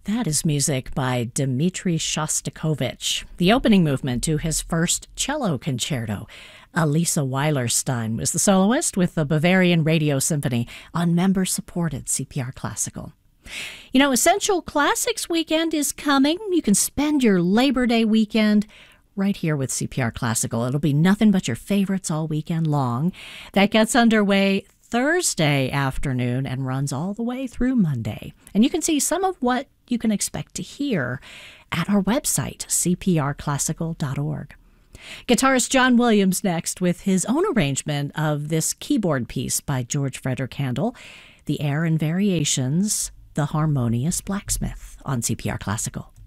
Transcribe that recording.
That is music by Dmitri Shostakovich, the opening movement to his first cello concerto. Elisa Weilerstein was the soloist with the Bavarian Radio Symphony on member-supported CPR Classical. You know, Essential Classics Weekend is coming. You can spend your Labor Day weekend right here with CPR Classical. It'll be nothing but your favorites all weekend long. That gets underway Thursday afternoon and runs all the way through Monday. And you can see some of what you can expect to hear at our website, cprclassical.org. Guitarist John Williams next with his own arrangement of this keyboard piece by George Frederick Handel, The Air and Variations, The Harmonious Blacksmith on CPR Classical.